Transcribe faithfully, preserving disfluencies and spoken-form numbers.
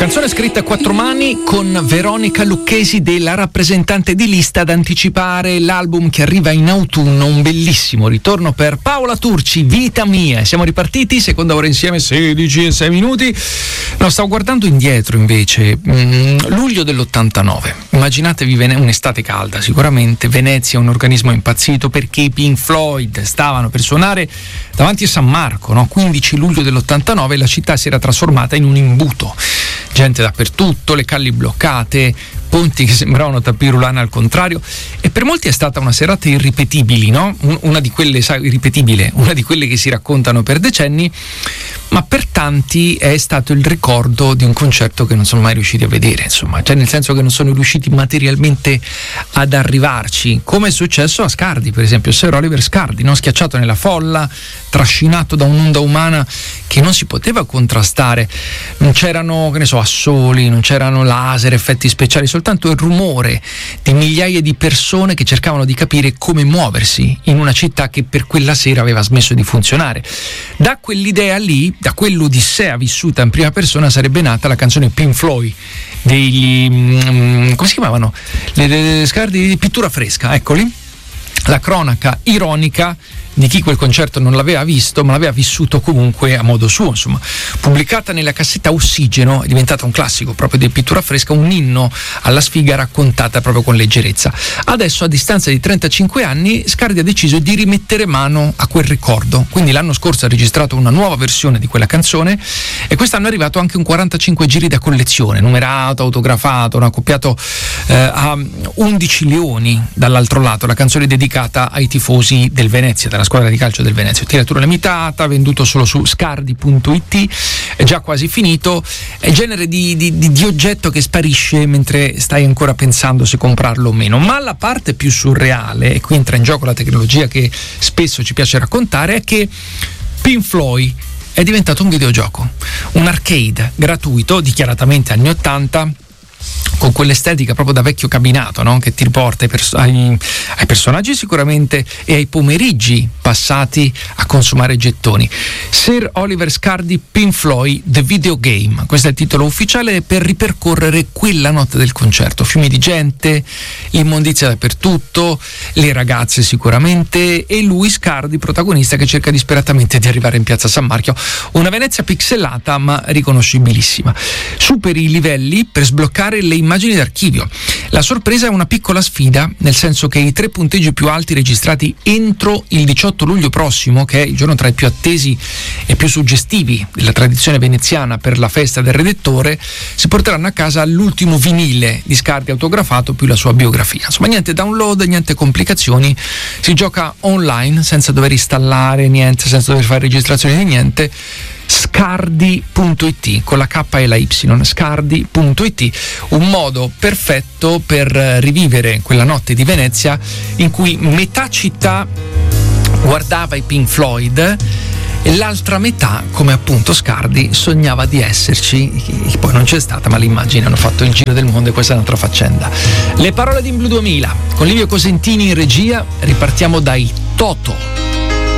Canzone scritta a quattro mani con Veronica Lucchesi, della rappresentante di lista, ad anticipare l'album che arriva in autunno, un bellissimo ritorno per Paola Turci, Vita Mia. Siamo ripartiti, seconda ora insieme, sedici e sei minuti. No, stavo guardando indietro invece, mm, luglio dell'ottantanove. Immaginatevi Vene- un'estate calda, sicuramente Venezia è un organismo impazzito perché i Pink Floyd stavano per suonare davanti a San Marco, no? quindici luglio dell'ottantanove, la città si era trasformata in un imbuto. Gente dappertutto, le calli bloccate, ponti che sembravano tapirulane al contrario, e per molti è stata una serata irripetibile, no? Una di quelle, sai, irripetibile, una di quelle che si raccontano per decenni, ma per tanti è stato il ricordo di un concerto che non sono mai riusciti a vedere, insomma, cioè nel senso che non sono riusciti materialmente ad arrivarci, come è successo a Scardi, per esempio, Sir Oliver Scardi, no? Schiacciato nella folla, trascinato da un'onda umana che non si poteva contrastare, non c'erano, che ne so, assoli, non c'erano laser, effetti speciali, soltanto il rumore di migliaia di persone che cercavano di capire come muoversi in una città che per quella sera aveva smesso di funzionare. Da quell'idea lì, da quell'odissea vissuta in prima persona, sarebbe nata la canzone Pink Floyd degli mm, come si chiamavano? Le, le, le Scardi di Pittura Fresca, eccoli, la cronaca ironica di chi quel concerto non l'aveva visto ma l'aveva vissuto comunque a modo suo, insomma. Pubblicata nella cassetta Ossigeno, è diventata un classico proprio di Pittura Fresca, un inno alla sfiga raccontata proprio con leggerezza. Adesso, a distanza di trentacinque anni, Scardi ha deciso di rimettere mano a quel ricordo, quindi l'anno scorso ha registrato una nuova versione di quella canzone e quest'anno è arrivato anche un quarantacinque giri da collezione, numerato, autografato, no? accoppiato eh, a undici leoni dall'altro lato, la canzone dedicata ai tifosi del Venezia, della squadra di calcio del Venezia. Tiratura limitata, venduto solo su scardi punto it, è già quasi finito. È il genere di, di, di, di oggetto che sparisce mentre stai ancora pensando se comprarlo o meno. Ma la parte più surreale, e qui entra in gioco la tecnologia che spesso ci piace raccontare, è che Pink Floyd è diventato un videogioco, un arcade gratuito, dichiaratamente anni ottanta, con quell'estetica proprio da vecchio cabinato, no? Che ti riporta ai, pers- ai, ai personaggi sicuramente e ai pomeriggi passati a consumare gettoni. Sir Oliver Scardi, Pink Floyd, The Video Game, questo è il titolo ufficiale per ripercorrere quella notte del concerto. Fiumi di gente, l'immondizia dappertutto, le ragazze sicuramente, e lui, Scardi, protagonista, che cerca disperatamente di arrivare in piazza San Marco. Una Venezia pixelata ma riconoscibilissima. Superi i livelli per sbloccare le immagini d'archivio. La sorpresa è una piccola sfida, nel senso che i tre punteggi più alti registrati entro il diciotto luglio prossimo, che è il giorno tra i più attesi e più suggestivi della tradizione veneziana per la festa del Redettore, si porteranno a casa l'ultimo vinile di Scardi autografato più la sua biografia. Insomma, niente download, niente complicazioni, si gioca online senza dover installare niente, senza dover fare registrazione di niente. scardi punto it, con la K e la Y, scardi punto it, un modo perfetto per rivivere quella notte di Venezia in cui metà città guardava i Pink Floyd e l'altra metà, come appunto Scardi, sognava di esserci, che poi non c'è stata, ma le immagini hanno fatto il giro del mondo e questa è un'altra faccenda. Le parole di In Blu duemila, con Livio Cosentini in regia, ripartiamo dai Toto.